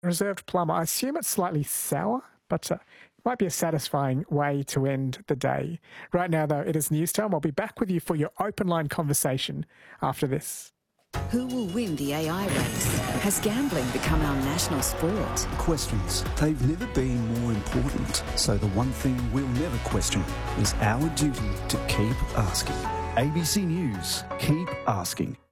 Reserved plum, I assume it's slightly sour, but might be a satisfying way to end the day. Right now, though, it is news time. I'll be back with you for your open line conversation after this. Who will win the AI race? Has gambling become our national sport? Questions. They've never been more important. So the one thing we'll never question is our duty to keep asking. ABC News. Keep asking.